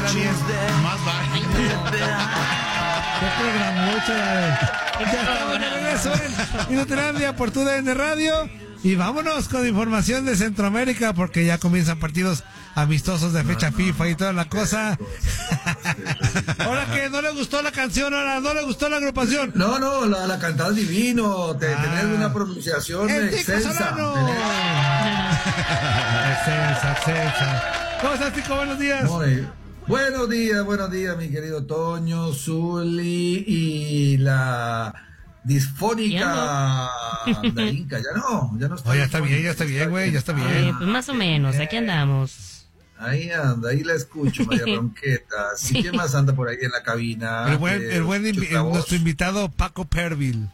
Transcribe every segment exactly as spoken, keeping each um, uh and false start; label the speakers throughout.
Speaker 1: está bien.
Speaker 2: Más vale.
Speaker 1: Qué programocha, ya estamos de regreso en Inutilandia por tu D N Radio. Y vámonos con información de Centroamérica, porque ya comienzan partidos amistosos de fecha no, no, FIFA y toda la cosa. Ahora que no le gustó la canción, ahora no le gustó la agrupación.
Speaker 3: No, no, la, la cantada divino, te, ah, tenés una pronunciación excelsa.
Speaker 1: Excelsa, excelsa. ¿Cómo estás, Tico? Buenos días.
Speaker 3: Muy, buenos días, buenos días, mi querido Toño, Zuli y la disfónica Darinka. Ya no, ya no está.
Speaker 1: Oh, ya está bien, ya está bien, güey, ya está bien.
Speaker 4: Eh, pues más o menos, aquí andamos.
Speaker 3: Ahí anda, ahí la escucho, María Ronqueta. Sí. ¿Y quién más anda por ahí en la cabina?
Speaker 1: El buen, el buen invi- nuestro invitado Paco Perville.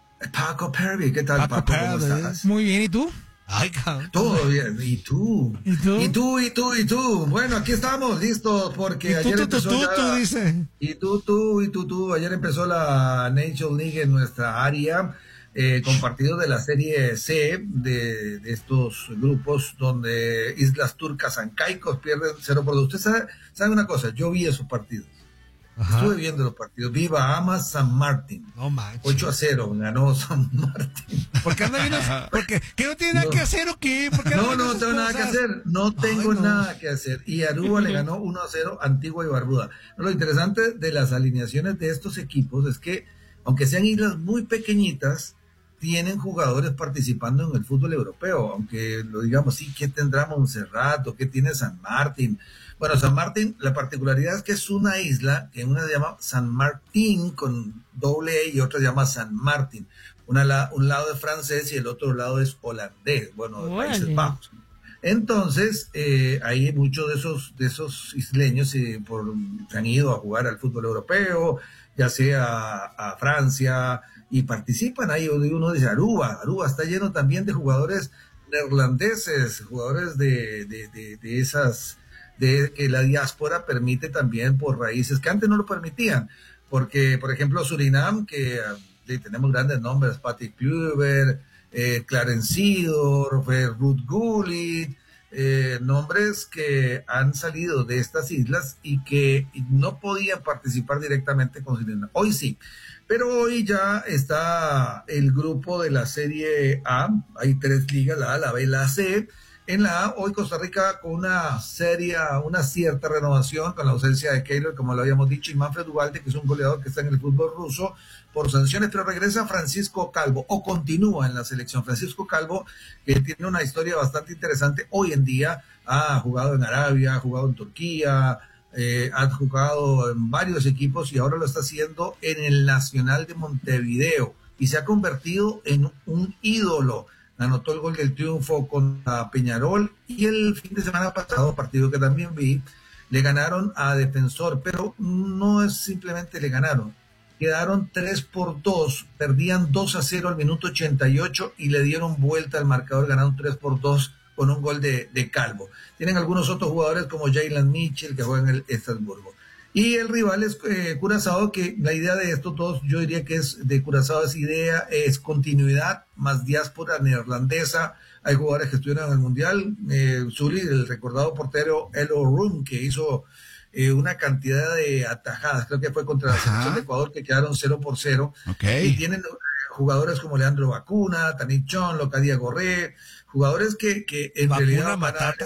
Speaker 3: Paco Perville, ¿qué tal,
Speaker 1: Paco?
Speaker 3: Paco? ¿Cómo estás?
Speaker 5: Muy bien, ¿y tú?
Speaker 1: Ay, cabrón.
Speaker 3: Todo bien, ¿y tú?
Speaker 5: ¿Y tú?
Speaker 3: ¿Y tú, y tú, y tú? Bueno, aquí estamos listos porque
Speaker 1: ¿Y tú,
Speaker 3: ayer
Speaker 1: tú,
Speaker 3: empezó
Speaker 1: tú,
Speaker 3: ya...
Speaker 1: tú, dice?
Speaker 3: Y tú, tú, y tú, tú. Ayer empezó la Nation League en nuestra área, eh, con partidos de la Serie C de, de estos grupos donde Islas Turcas, San Caicos pierden cero por dos. Usted sabe, sabe una cosa, yo vi esos partidos. Ajá. Estuve viendo los partidos. Vi Bahamas, San Martín.
Speaker 1: No manches.
Speaker 3: ocho a cero ganó San Martín.
Speaker 1: ¿Por qué anda bien? Porque ¿qué no tiene nada
Speaker 3: no.
Speaker 1: que hacer o qué?
Speaker 3: No, no tengo nada que hacer. No tengo
Speaker 1: Ay, no.
Speaker 3: nada que hacer. Y Aruba le ganó uno a cero Antigua y Barbuda. Lo interesante de las alineaciones de estos equipos es que, aunque sean islas muy pequeñitas, tienen jugadores participando en el fútbol europeo. Aunque lo digamos, sí, ¿qué tendrá Montserrat o qué tiene San Martín? Bueno, San Martín, la particularidad es que es una isla, que una se llama San Martín con doble E y otra se llama San Martín. Una la, un lado es francés y el otro lado es holandés, bueno, de
Speaker 4: Bueno.
Speaker 3: Países Bajos. Entonces, eh, hay muchos de esos, de esos isleños eh, por, se han ido a jugar al fútbol europeo, ya sea a, a Francia, y participan ahí. Uno dice Aruba, Aruba está lleno también de jugadores neerlandeses, jugadores de, de, de, de esas... de que la diáspora permite también por raíces que antes no lo permitían, porque por ejemplo Surinam, que eh, tenemos grandes nombres, Patty Kluivert, eh, Clarence Seedorf, eh, Ruud Gullit, eh, nombres que han salido de estas islas y que no podían participar directamente con Surinam. Hoy sí, pero hoy ya está el grupo de la Serie A, hay tres ligas, la A, la B y la C. En la A, hoy Costa Rica con una seria, una cierta renovación, con la ausencia de Keylor, como lo habíamos dicho, y Manfred Ugalde, que es un goleador que está en el fútbol ruso por sanciones, pero regresa Francisco Calvo, o continúa en la selección. Francisco Calvo, que tiene una historia bastante interesante hoy en día, ha jugado en Arabia, ha jugado en Turquía, eh, ha jugado en varios equipos y ahora lo está haciendo en el Nacional de Montevideo, y se ha convertido en un ídolo. Anotó el gol del triunfo contra Peñarol y el fin de semana pasado, partido que también vi, le ganaron a Defensor, pero no es simplemente le ganaron, quedaron tres por dos, perdían dos a cero al minuto ochenta y ocho y le dieron vuelta al marcador, ganaron tres por dos con un gol de, de Calvo. Tienen algunos otros jugadores como Jalen Mitchell que juega en el Estrasburgo. Y el rival es eh, Curazao, que la idea de esto, todos, yo diría que es de Curazao, es idea, es continuidad, más diáspora neerlandesa. Hay jugadores que estuvieron en el Mundial, eh, Zuli, el recordado portero Elo Rum, que hizo eh, una cantidad de atajadas, creo que fue contra la selección de Ecuador, que quedaron cero por cero.
Speaker 2: Okay.
Speaker 3: Y tienen eh, jugadores como Leandro Bacuna, Tanit Chon, Locadia Gorré, jugadores que, que en
Speaker 1: ¿Vacuna
Speaker 3: realidad...
Speaker 1: Matata?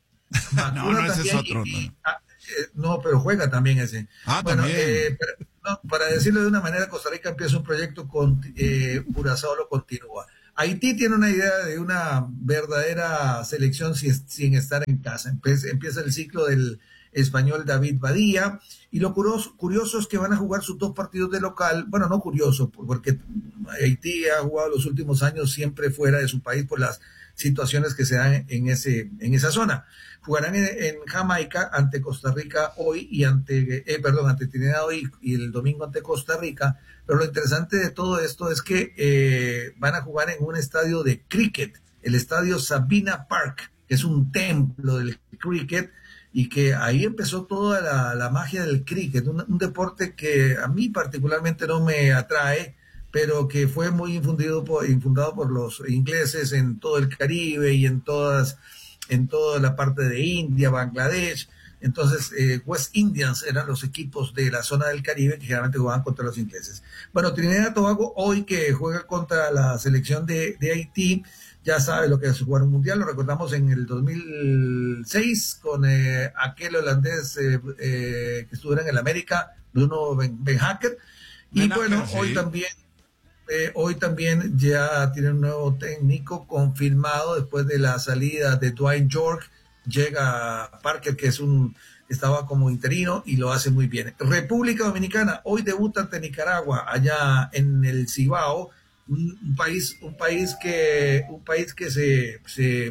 Speaker 3: Vacuna
Speaker 2: no, no, ese es otro.
Speaker 3: Y, y, ah, Eh, no, pero juega también ese.
Speaker 2: Ah,
Speaker 3: bueno,
Speaker 2: también.
Speaker 3: Eh, pero, no, para decirlo de una manera, Costa Rica empieza un proyecto con eh, Curazao lo continúa. Haití tiene una idea de una verdadera selección sin, sin estar en casa. Empieza, empieza el ciclo del español David Badía, y lo curioso, curioso es que van a jugar sus dos partidos de local. Bueno, no curioso, porque Haití ha jugado los últimos años siempre fuera de su país por las situaciones que se dan en ese en esa zona. Jugarán en, en Jamaica ante Costa Rica hoy y ante, eh, perdón, ante Trinidad hoy y el domingo ante Costa Rica. Pero lo interesante de todo esto es que eh, van a jugar en un estadio de cricket, el estadio Sabina Park, que es un templo del cricket, y que ahí empezó toda la, la magia del cricket, un, un deporte que a mí particularmente no me atrae, pero que fue muy infundido por, infundado por los ingleses en todo el Caribe y en todas, en toda la parte de India, Bangladesh. Entonces, eh, West Indians eran los equipos de la zona del Caribe que generalmente jugaban contra los ingleses. Bueno, Trinidad y Tobago hoy que juega contra la selección de, de Haití, ya sabe lo que es jugar un mundial, lo recordamos en el dos mil seis con eh, aquel holandés eh, eh, que estuvo en el América, Bruno Ben, Ben Hacker, y Ben bueno, Hacker, hoy sí. también eh, hoy también ya tiene un nuevo técnico confirmado después de la salida de Dwight York. Llega Parker, que es un estaba como interino y lo hace muy bien. República Dominicana hoy debuta ante Nicaragua allá en el Cibao, un, un país un país que un país que se se,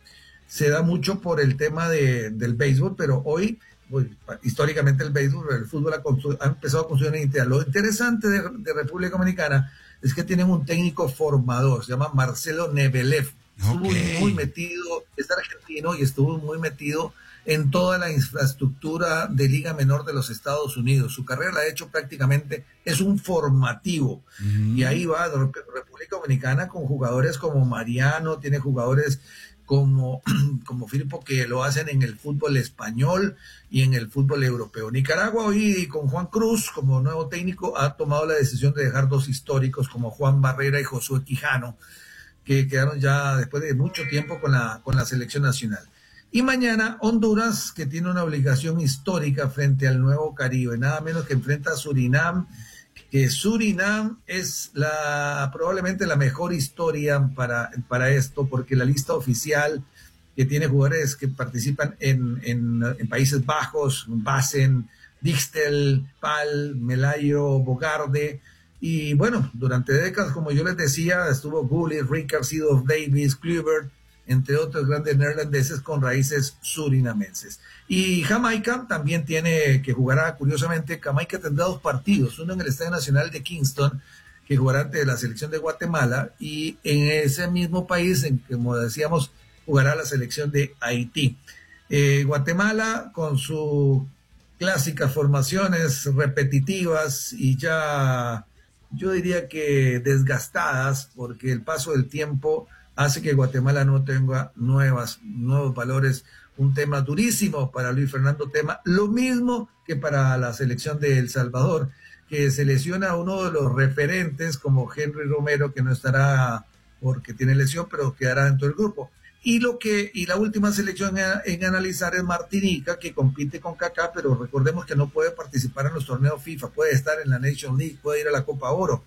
Speaker 3: se da mucho por el tema de, del béisbol, pero hoy pues, históricamente el béisbol, el fútbol ha, ha empezado a construir una identidad. Lo interesante de, de República Dominicana es que tienen un técnico formador, se llama Marcelo Nebelev. Estuvo okay. muy metido, es argentino y estuvo muy metido en toda la infraestructura de Liga Menor de los Estados Unidos. Su carrera la ha hecho prácticamente, es un formativo. Mm. Y ahí va República Dominicana con jugadores como Mariano, tiene jugadores como, como Firpo que lo hacen en el fútbol español y en el fútbol europeo. Nicaragua hoy con Juan Cruz como nuevo técnico ha tomado la decisión de dejar dos históricos como Juan Barrera y Josué Quijano, que quedaron ya después de mucho tiempo con la, con la selección nacional. Y mañana Honduras, que tiene una obligación histórica frente al Nuevo Caribe, nada menos que enfrenta a Surinam, que Surinam es la probablemente la mejor historia para, para esto, porque la lista oficial que tiene jugadores que participan en, en, en Países Bajos, Basen, Dixtel, Pal, Melayo, Bogarde. Y bueno, durante décadas, como yo les decía, estuvo Gullit, Ricard, Seedorf Davis, Kluivert, entre otros grandes neerlandeses con raíces surinamenses. Y Jamaica también tiene, que jugará, curiosamente, Jamaica tendrá dos partidos, uno en el Estadio Nacional de Kingston, que jugará ante la selección de Guatemala, y en ese mismo país, en que, como decíamos, jugará la selección de Haití. Eh, Guatemala, con sus clásicas formaciones repetitivas y ya... yo diría que desgastadas, porque el paso del tiempo hace que Guatemala no tenga nuevas, nuevos valores. Un tema durísimo para Luis Fernando Tema, lo mismo que para la selección de El Salvador, que se lesiona a uno de los referentes como Henry Romero, que no estará porque tiene lesión, pero quedará dentro del grupo. Y lo que y la última selección en, en analizar es Martinica, que compite con Kaká, pero recordemos que no puede participar en los torneos FIFA, puede estar en la Nation League, puede ir a la Copa Oro,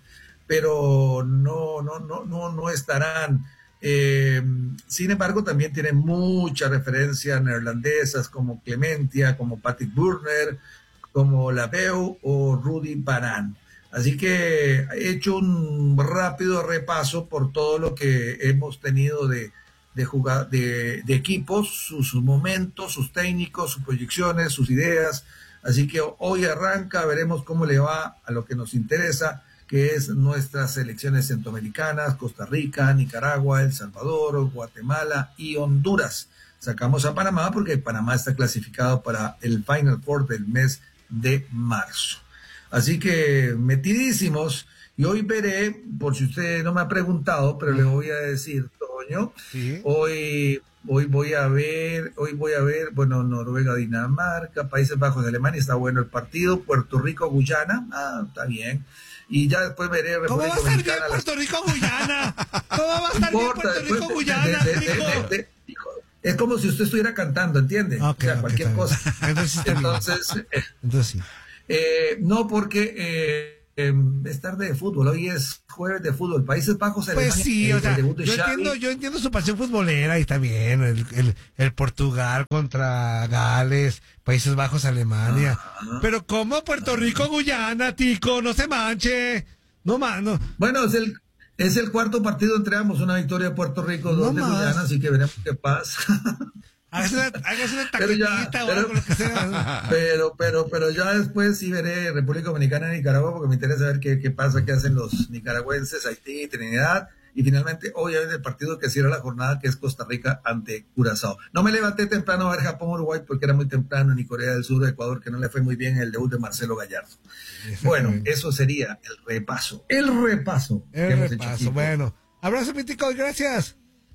Speaker 3: pero no no no no no estarán. Eh, sin embargo, también tienen mucha referencia neerlandesas como Clementia, como Patrick Burner, como Laveu o Rudy Varane. Así que he hecho un rápido repaso por todo lo que hemos tenido de de jugar de, de equipos, sus, sus momentos, sus técnicos, sus proyecciones, sus ideas. Así que hoy arranca, veremos cómo le va a lo que nos interesa, que es nuestras selecciones centroamericanas, Costa Rica, Nicaragua, El Salvador, Guatemala y Honduras. Sacamos a Panamá porque Panamá está clasificado para el Final Four del mes de marzo. Así que metidísimos. Y hoy veré, por si usted no me ha preguntado, pero le voy a decir, Toño, sí. hoy, hoy voy a ver, hoy voy a ver, bueno, Noruega, Dinamarca, Países Bajos de Alemania, está bueno el partido, Puerto Rico, Guyana, ah, está bien. Y ya después veré República
Speaker 1: ¿Cómo va a estar bien Puerto Rico, Guyana? ¿Cómo va a estar bien Puerto Rico, Guyana? De, de, de, de, de,
Speaker 3: es como si usted estuviera cantando, ¿entiende? Okay, o sea, okay, cualquier cosa.
Speaker 1: Entonces, Entonces, eh, Entonces sí.
Speaker 3: Eh, no, porque... Eh, Eh, es tarde de fútbol, hoy es jueves de fútbol, Países Bajos,
Speaker 1: pues
Speaker 3: Alemania,
Speaker 1: sí, o sea,
Speaker 3: el debut de
Speaker 1: yo
Speaker 3: Xavi.
Speaker 1: entiendo, yo entiendo su pasión futbolera y está bien, el, el, el Portugal contra Gales, Países Bajos, Alemania, ah, pero ¿cómo Puerto Rico, Guyana, tico? No se manche, no más, no.
Speaker 3: Bueno, es el es el cuarto partido entre ambos, una victoria de Puerto Rico, dos no de Guyana, así que veremos qué pasa.
Speaker 1: Hágase una, hágase una taquetita o algo, lo que sea.
Speaker 3: Pero, pero, pero ya después sí veré República Dominicana y Nicaragua, porque me interesa ver qué, qué pasa, qué hacen los nicaragüenses, Haití, Trinidad, y finalmente hoy hay el partido que cierra la jornada, que es Costa Rica ante Curazao. No me levanté temprano a ver Japón-Uruguay porque era muy temprano, ni Corea del Sur, Ecuador, que no le fue muy bien el debut de Marcelo Gallardo. Bueno, eso sería el repaso, el repaso.
Speaker 1: El repaso, bueno. Abrazo, mítico, y gracias.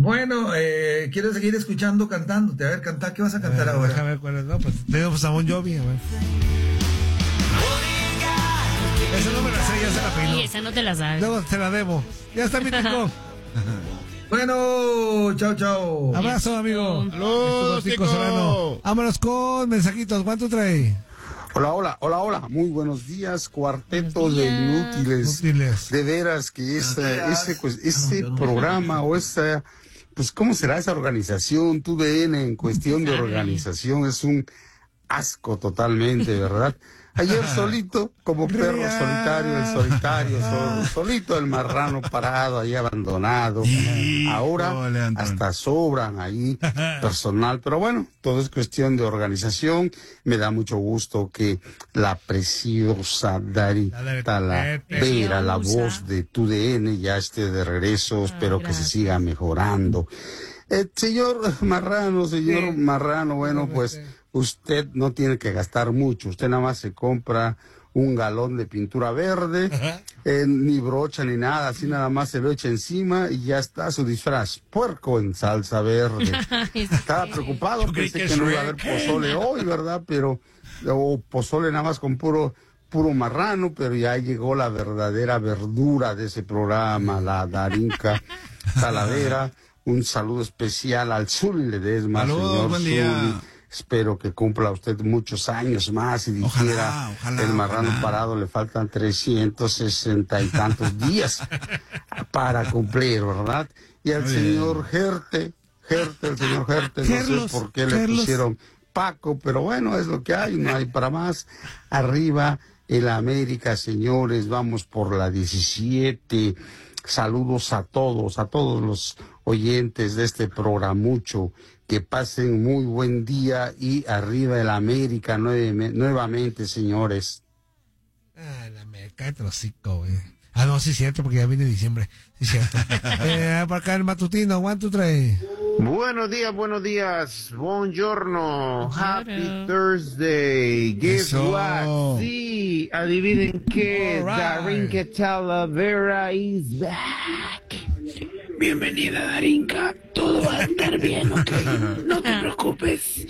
Speaker 3: Bueno, eh, quiero seguir escuchando cantándote. A ver, cantar, ¿qué vas a cantar a ver, ahora?
Speaker 1: Déjame ver cuál es. No, pues tenemos a Bon Jovi, a ver. Esa no me la sé, ya se la peinó.
Speaker 4: Y esa no te la sabes.
Speaker 1: Luego te la debo. Ya está, mi tico.
Speaker 3: Bueno, chao, chao.
Speaker 1: Abrazo, amigo.
Speaker 2: Saludos,
Speaker 1: Tico
Speaker 2: Tico.
Speaker 1: Solano. Vámonos con mensajitos. ¿Cuánto trae?
Speaker 5: Hola, hola, hola, hola. Muy buenos días, cuarteto
Speaker 4: Buenos
Speaker 5: de
Speaker 4: días.
Speaker 5: inútiles.
Speaker 1: Inútiles.
Speaker 5: De veras que ese,
Speaker 3: días.
Speaker 5: ese, pues, ese
Speaker 3: Ah, no, yo no.
Speaker 5: programa o esa, pues, ¿cómo será esa organización? T U D N en cuestión de organización es un asco totalmente, ¿verdad? Ayer solito, como perro
Speaker 1: Real.
Speaker 5: solitario, el solitario, sol- solito el marrano parado ahí abandonado. Ahora
Speaker 2: Híjole, Antonio.
Speaker 5: hasta sobran ahí personal, pero bueno, todo es cuestión de organización. Me da mucho gusto que la preciosa Dari
Speaker 1: La Dari
Speaker 5: Talavera, la
Speaker 4: Preciosa.
Speaker 5: voz de T U D N, ya esté de regreso. Espero que se
Speaker 4: gracias.
Speaker 5: siga mejorando. Eh, señor Marrano, señor
Speaker 1: Sí.
Speaker 5: Marrano, bueno, pues usted no tiene que gastar mucho, usted nada más se compra un galón de pintura verde, eh, ni brocha ni nada, así nada más se lo echa encima y ya está su disfraz, puerco en salsa verde. Estaba preocupado,
Speaker 2: Yo creí
Speaker 5: pensé
Speaker 2: que
Speaker 5: que no iba a haber
Speaker 2: Shrek.
Speaker 5: pozole hoy, ¿verdad? Pero, o pozole nada más con puro puro marrano, pero ya llegó la verdadera verdura de ese programa, la Darinka Talavera. Un saludo especial al Zuli Ledesma,
Speaker 2: Saludos,
Speaker 5: señor
Speaker 2: buen día.
Speaker 5: Zuli. Espero que cumpla usted muchos años más y dijera,
Speaker 2: Ojalá, ojalá,
Speaker 5: el marrano
Speaker 2: ojalá.
Speaker 5: parado le faltan trescientos sesenta y tantos días para cumplir, ¿verdad? Y al
Speaker 2: Muy bien.
Speaker 5: señor Gerte, Gerte, el señor Gerte, no
Speaker 1: Gerlos,
Speaker 5: sé por qué le
Speaker 1: Gerlos.
Speaker 5: pusieron Paco, pero bueno, es lo que hay, no hay para más. Arriba el América, señores, vamos por la diecisiete. Saludos a todos, a todos los oyentes de este programucho. Que pasen muy buen día y arriba el América nueve- nuevamente, señores.
Speaker 1: Ah, la me cae trocico, güey. Ah, no, sí es cierto, porque ya viene diciembre. Sí es cierto. eh, para acá el matutino, one, two, three.
Speaker 6: Buenos días, buenos días. Buongiorno. Happy
Speaker 4: Buongiorno.
Speaker 6: Thursday. Guess
Speaker 2: Eso.
Speaker 6: what? Sí, adivinen qué.
Speaker 1: All right.
Speaker 6: Darinka Talavera is back. Bienvenida, Darinka. Todo va a estar bien, ¿ok? No te preocupes.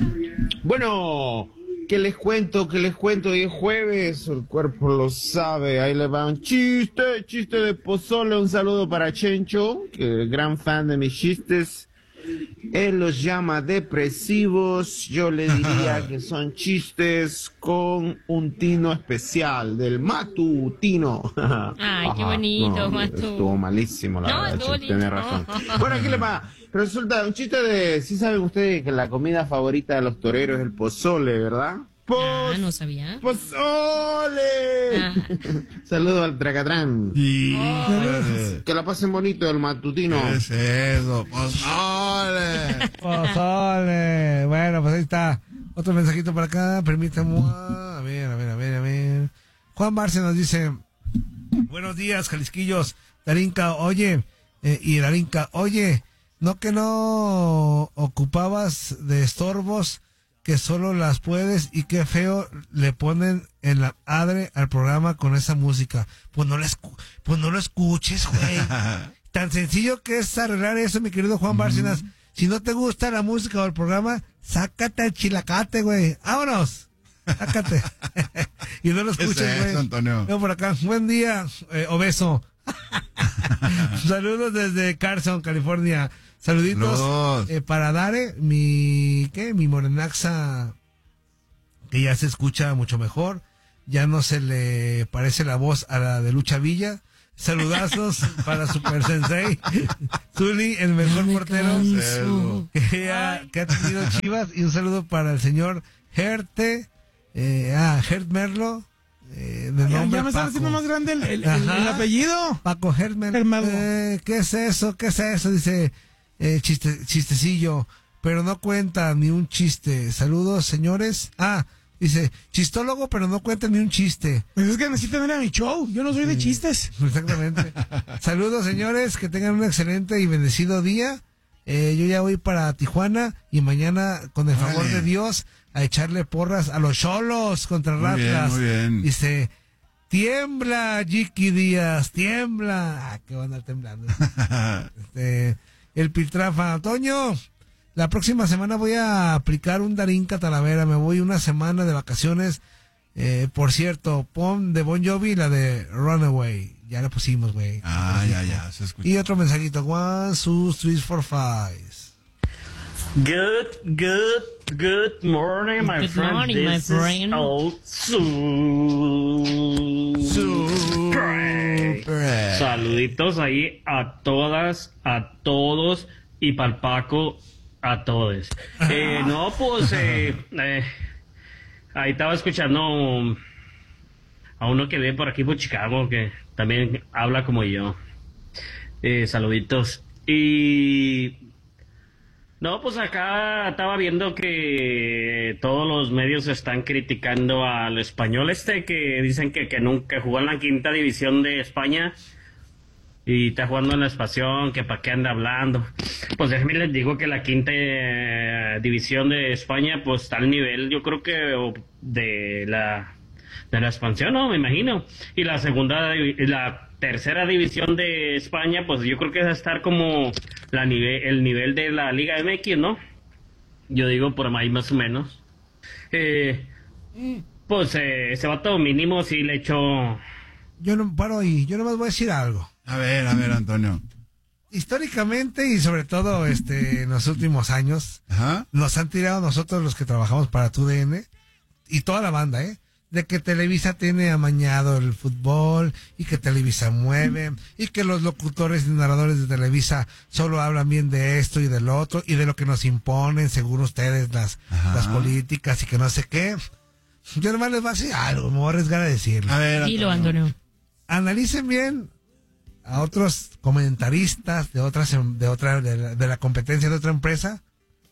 Speaker 6: Bueno, que les cuento, que les cuento. Hoy es jueves, el cuerpo lo sabe. Ahí le va un chiste, chiste de pozole. Un saludo para Chencho, que es gran fan de mis chistes. Él los llama depresivos. Yo le diría que son chistes con un tino especial, del matutino.
Speaker 4: Ay, qué bonito,
Speaker 6: no,
Speaker 4: Matu.
Speaker 6: Estuvo malísimo, la
Speaker 4: No,
Speaker 6: verdad.
Speaker 4: estuvo
Speaker 6: Che, tiene
Speaker 4: lindo.
Speaker 6: razón. Bueno, aquí le va. Resulta, un chiste de... Sí saben ustedes que la comida favorita de los toreros es el pozole, ¿verdad?
Speaker 4: Ah, no sabía.
Speaker 6: ¡Pozole!
Speaker 4: Ah.
Speaker 6: Saludo al Tracatrán.
Speaker 2: Híjole.
Speaker 6: Que la pasen bonito el matutino.
Speaker 2: ¿Qué es eso? Pozole.
Speaker 1: Pozole. Bueno, pues ahí está. Otro mensajito para acá. Permítame. A ver, a ver, a ver, a ver. Juan Barce nos dice: buenos días, Jalisquillos. Darinka, oye. Eh, y Darinka, oye. No que no ocupabas de estorbos, que solo las puedes, y qué feo le ponen en la adre al programa con esa música. Pues no, la escu- pues no lo escuches, güey. Tan sencillo que es arreglar eso, mi querido Juan Bárcenas. Si no te gusta la música o el programa, sácate el chilacate, güey. ¡Vámonos! Sácate. Y no lo
Speaker 2: ¿Qué es
Speaker 1: escuches, güey.
Speaker 2: eso, Antonio?
Speaker 1: No, por acá. Buen día, eh, obeso. Saludos desde Carson, California. Saluditos
Speaker 2: Saludos.
Speaker 1: eh, para Dare, mi, ¿qué? Mi morenaxa, que ya se escucha mucho mejor. Ya no se le parece la voz a la de Lucha Villa. Saludazos para Super Sensei. Zuli, el mejor portero
Speaker 2: Eso.
Speaker 1: que ha, que ha tenido Chivas. Y un saludo para el señor Gerte, eh, ah, Gert Merlo, eh, de
Speaker 7: Ya,
Speaker 1: nombre
Speaker 7: ya me están
Speaker 1: Paco.
Speaker 7: haciendo más grande el, el- el-
Speaker 1: Ajá.
Speaker 7: el apellido.
Speaker 1: Paco Herman.
Speaker 7: Hermano.
Speaker 1: Eh, ¿Qué es eso? ¿Qué es eso? Dice, eh, chiste, chistecillo, pero no cuenta ni un chiste. Saludos, señores. Ah, dice, chistólogo, pero no cuenta ni un chiste.
Speaker 7: Pues es que necesitan ir a mi show. Yo no soy de chistes.
Speaker 1: Exactamente. Saludos, señores, que tengan un excelente y bendecido día. Eh, yo ya voy para Tijuana y mañana, con el favor
Speaker 2: Vale.
Speaker 1: de Dios, a echarle porras a los Cholos contra
Speaker 2: Muy bien,
Speaker 1: Ratlas.
Speaker 2: muy bien.
Speaker 1: Dice, tiembla, Jiki Díaz, tiembla. Ah, que van a andar temblando. Este, el Piltrafa. Toño, la próxima semana voy a aplicar un Darinka Talavera, me voy una semana de vacaciones. Eh, por cierto, pon de Bon Jovi la de Runaway. Ya la pusimos, güey.
Speaker 2: Ah, ya, ya, se escucha.
Speaker 1: Y otro mensajito. One, two, three, four, five.
Speaker 8: Good, good, good morning, my
Speaker 4: Good
Speaker 8: friend.
Speaker 4: morning,
Speaker 8: This
Speaker 4: my
Speaker 8: is
Speaker 4: friend.
Speaker 8: old Super.
Speaker 2: Super.
Speaker 8: Saluditos ahí a todas, a todos y pa'l Paco a todos. Eh, no, pues, eh, eh, ahí estaba escuchando a uno que ve por aquí por Chicago, que también habla como yo. Eh, saluditos. Y... no, pues acá estaba viendo que todos los medios están criticando al español este, que dicen que, que nunca jugó en la quinta división de España y está jugando en la expansión, que para qué anda hablando. Pues déjenme les digo que la quinta eh, división de España pues está al nivel, yo creo que o, de la de la expansión, ¿no? Me imagino. Y la segunda, la tercera división de España, pues yo creo que va a estar como la nivel, el nivel de la Liga M X, ¿no? Yo digo por ahí más o menos. Eh, pues eh, ese vato mínimo sí le echó...
Speaker 1: Yo no paro ahí, yo nomás voy a decir algo.
Speaker 2: A ver, a ver, Antonio.
Speaker 1: Históricamente y sobre todo este en los últimos años,
Speaker 2: Ajá.
Speaker 1: nos han tirado nosotros los que trabajamos para tu D N y toda la banda, ¿eh? De que Televisa tiene amañado el fútbol y que Televisa mueve y que los locutores y narradores de Televisa solo hablan bien de esto y del otro y de lo que nos imponen, según ustedes, las, las políticas y que no sé qué. Yo nomás les voy a decir algo, me voy a arriesgar a decirlo.
Speaker 2: A ver,
Speaker 4: Dilo, Antonio.
Speaker 1: Analicen bien a otros comentaristas de otras de otra de la, de la competencia de otra empresa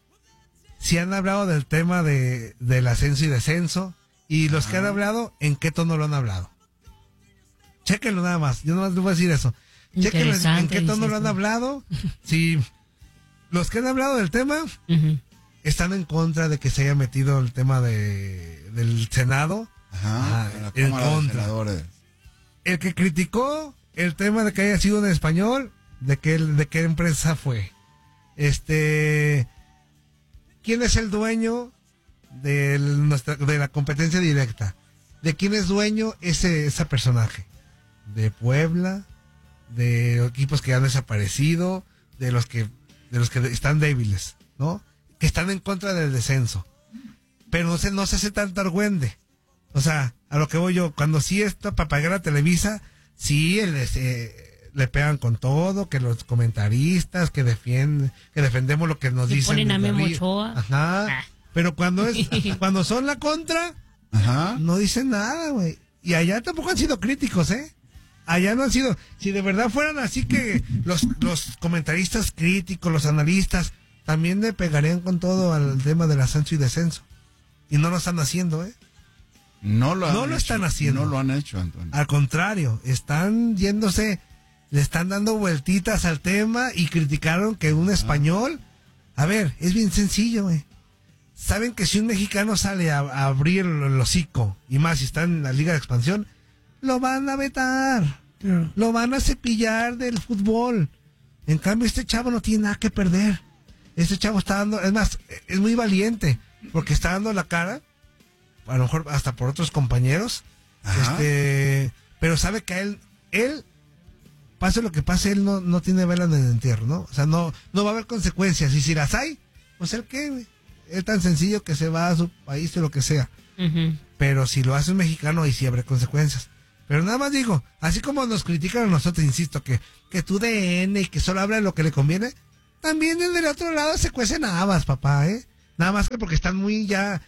Speaker 1: si han hablado del tema de del ascenso y descenso. Y los que han hablado, ¿en qué tono lo han hablado? Chéquenlo nada más. Yo nomás les voy a decir eso. Chéquenlo en qué tono lo han hablado. Si los que han hablado del tema
Speaker 4: Uh-huh.
Speaker 1: están en contra de que se haya metido el tema de del Senado.
Speaker 2: Ajá,
Speaker 1: Ajá,
Speaker 2: en la
Speaker 1: en
Speaker 2: Cámara de
Speaker 1: contra.
Speaker 2: Senadores.
Speaker 1: El que criticó el tema de que haya sido en español, ¿de qué, de qué empresa fue? Este, ¿quién es el dueño de nuestra de la competencia directa? ¿De quién es dueño ese ese personaje? ¿De Puebla? ¿De equipos que han desaparecido? ¿De los que de los que están débiles, ¿no? Que están en contra del descenso. Pero no se no se hace tanto argüende. O sea, a lo que voy yo, cuando sí está para pagar a Televisa, sí el, eh, le pegan con todo, que los comentaristas que defienden, que defendemos lo que nos
Speaker 4: Que
Speaker 1: dicen.
Speaker 4: ponen a
Speaker 1: desde
Speaker 4: Memo
Speaker 1: arriba.
Speaker 4: Ochoa.
Speaker 1: Ajá.
Speaker 4: Ah.
Speaker 1: Pero cuando es, cuando son la contra,
Speaker 2: Ajá.
Speaker 1: no dicen nada, güey. Y allá tampoco han sido críticos, ¿eh? Allá no han sido. Si de verdad fueran así que los, los comentaristas críticos, los analistas, también le pegarían con todo al tema del ascenso y descenso. Y no lo están haciendo, ¿eh?
Speaker 2: No lo, han
Speaker 1: No lo
Speaker 2: hecho,
Speaker 1: están haciendo.
Speaker 2: No lo han hecho, Antonio.
Speaker 1: Al contrario, están yéndose, le están dando vueltitas al tema y criticaron que un español, a ver, es bien sencillo, güey. Saben que si un mexicano sale a, a abrir el hocico, y más si está en la Liga de Expansión, lo van a vetar, lo van a cepillar del fútbol. En cambio, este chavo no tiene nada que perder. Este chavo está dando, es más, es muy valiente, porque está dando la cara, a lo mejor hasta por otros compañeros,
Speaker 2: Ajá.
Speaker 1: este, pero sabe que a él, él, pase lo que pase, él no, no tiene vela en el entierro, ¿no? O sea, no, no va a haber consecuencias, y si las hay, pues él qué, güey. Es tan sencillo que se va a su país o lo que sea.
Speaker 4: Uh-huh.
Speaker 1: Pero si lo hace un mexicano, ahí sí habrá consecuencias. Pero nada más digo, así como nos critican a nosotros, insisto, que, que tu D N y que solo habla de lo que le conviene, también desde el otro lado se cuecen habas, papá, ¿eh? Nada más que porque están muy ya,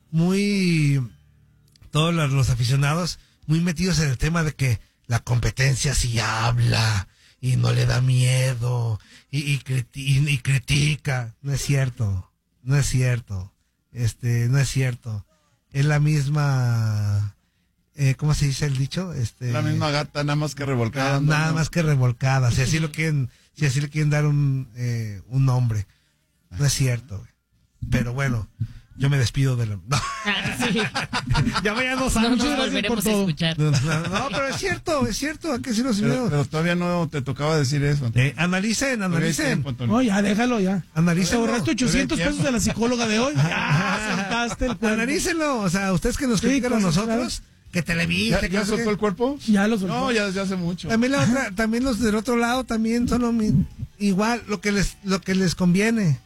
Speaker 1: muy, todos los, los aficionados, muy metidos en el tema de que la competencia sí habla y no le da miedo y, y, y, y critica. No es cierto, no es cierto, este, no es cierto. Es la misma, eh, ¿cómo se dice el dicho? Este,
Speaker 2: La misma gata, nada más que revolcada.
Speaker 1: nada
Speaker 2: Antonio.
Speaker 1: más que revolcada, si así lo quieren, si así le quieren dar un, eh, un nombre. No es cierto, güey. Pero bueno, yo me despido de la... No.
Speaker 4: Ah, sí.
Speaker 1: Ya vayan dos
Speaker 4: No
Speaker 1: años.
Speaker 4: nos volveremos a escuchar.
Speaker 1: No, no, no, pero es cierto, es cierto, ¿a qué sí nos
Speaker 2: Pero, pero todavía no te tocaba decir eso.
Speaker 1: eh, Analicen, analicen.
Speaker 7: No, ya, déjalo ya. Te
Speaker 1: Analícenlo.
Speaker 7: ahorraste ochocientos pesos de la psicóloga de hoy. Ya, soltaste el cuerpo.
Speaker 1: Analícenlo, o sea, ustedes que nos
Speaker 7: Sí,
Speaker 1: critican a
Speaker 7: cosas
Speaker 1: nosotros, que Televisa,
Speaker 2: ¿Ya,
Speaker 1: que
Speaker 2: ya
Speaker 1: no sé
Speaker 2: soltó
Speaker 1: qué.
Speaker 2: el cuerpo?
Speaker 7: Ya lo soltó.
Speaker 2: No, ya desde hace mucho.
Speaker 1: También la otra, también los del otro lado también son lo mi- igual lo que les lo que les conviene.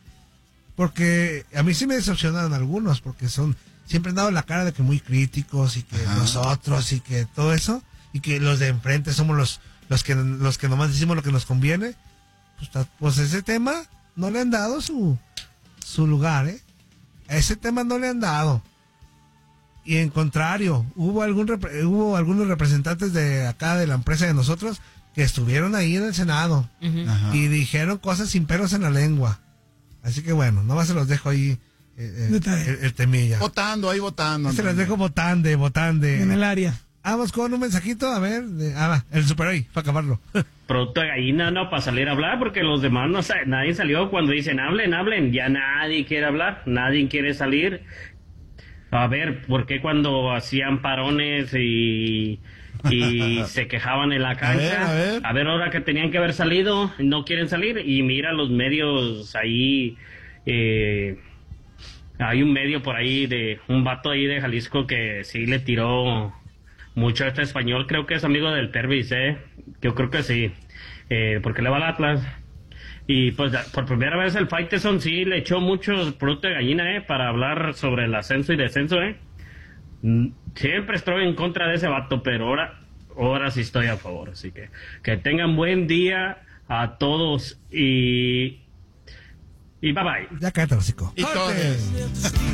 Speaker 1: Porque a mí sí me decepcionan algunos porque son siempre han dado la cara de que muy críticos y que
Speaker 2: Ajá.
Speaker 1: nosotros y que todo eso y que los de enfrente somos los los que los que nomás decimos lo que nos conviene. Pues, ta- pues ese tema no le han dado su su lugar, ¿eh? A ese tema no le han dado. Y en contrario, hubo algún repre- hubo algunos representantes de acá de la empresa de nosotros que estuvieron ahí en el Senado
Speaker 4: Ujú.
Speaker 2: Ajá.
Speaker 1: y dijeron cosas sin pelos en la lengua. Así que bueno, nomás se los dejo ahí eh, eh,
Speaker 7: Detalle.
Speaker 1: el, el temilla.
Speaker 2: Votando, ahí votando.
Speaker 1: Se los dejo votande, votande.
Speaker 7: En el área.
Speaker 1: Vamos con un mensajito, a ver. De, ah, va, el Super hoy, para acabarlo.
Speaker 8: Producto de gallina, no, para salir a hablar, porque los demás no sa- nadie salió cuando dicen hablen, hablen, ya nadie quiere hablar, nadie quiere salir. A ver, ¿por qué cuando hacían parones y, y se quejaban en la cancha?
Speaker 2: A ver, a ver.
Speaker 8: ahora que tenían que haber salido, no quieren salir, y mira los medios ahí, eh, hay un medio por ahí de un vato ahí de Jalisco que sí le tiró mucho a este español, creo que es amigo del Tervis, eh, yo creo que sí, eh, porque le va al Atlas. Y pues da- por primera vez el Faitelson sí le echó mucho producto de gallina, eh, para hablar sobre el ascenso y descenso, eh. Mm, Siempre estoy en contra de ese vato, pero ahora, ahora sí estoy a favor. Así que que tengan buen día a todos y y bye bye.
Speaker 1: Ya cállate, hocico.
Speaker 2: Y
Speaker 1: ¡Corte!
Speaker 2: todos.